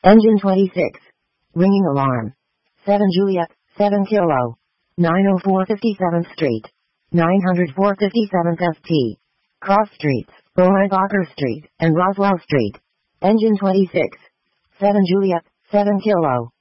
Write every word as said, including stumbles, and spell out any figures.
Engine twenty-six. Ringing alarm. seven Juliet, seven Kilo. nine oh four fifty-seventh Street. nine oh four fifty-seventh S T. Cross Streets, Bohaibacher Street, and Roswell Street. Engine twenty-six. seven Juliet, seven Kilo.